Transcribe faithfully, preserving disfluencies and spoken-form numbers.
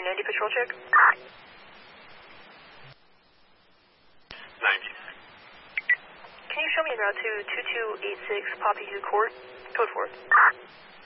three ninety patrol check. ninety. Can you show me en route to two two eight six Poppy Court? Code four.